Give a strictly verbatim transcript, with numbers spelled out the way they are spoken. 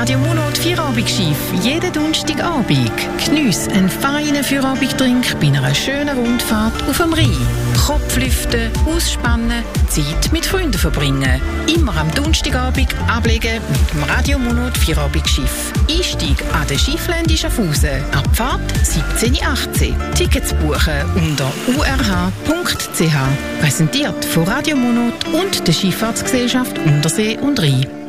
Radio Monat Feierabend-Schiff. Jeden Donnerstagabend. Geniesse einen feinen Feierabendtrink bei einer schönen Rundfahrt auf dem Rhein. Kopf lüften, ausspannen, Zeit mit Freunden verbringen. Immer am Donnerstagabend ablegen mit dem Radio Monat Feierabend-Schiff. Einstieg an der Schifflände Schaffhausen. Abfahrt siebzehn Uhr achtzehn. Tickets buchen unter u r h punkt c h. Präsentiert von Radio Monat und der Schifffahrtsgesellschaft Untersee und Rhein.